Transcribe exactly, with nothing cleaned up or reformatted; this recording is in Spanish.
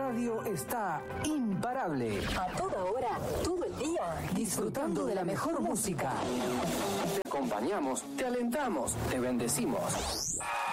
radio está imparable. A toda hora, todo el día, Disfrutando de la mejor música. Te acompañamos, te alentamos, te bendecimos.